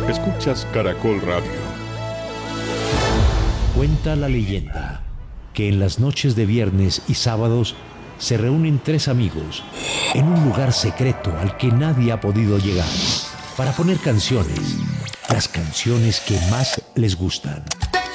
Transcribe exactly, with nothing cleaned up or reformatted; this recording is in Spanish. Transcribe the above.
Escuchas Caracol Radio. Cuenta la leyenda que en las noches de viernes y sábados se reúnen tres amigos en un lugar secreto al que nadie ha podido llegar para poner canciones, las canciones que más les gustan.